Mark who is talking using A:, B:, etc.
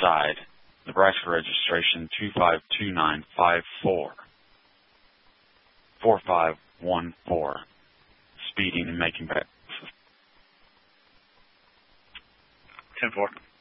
A: side, Nebraska registration 252954, 4514, speeding and making back.
B: 10-4.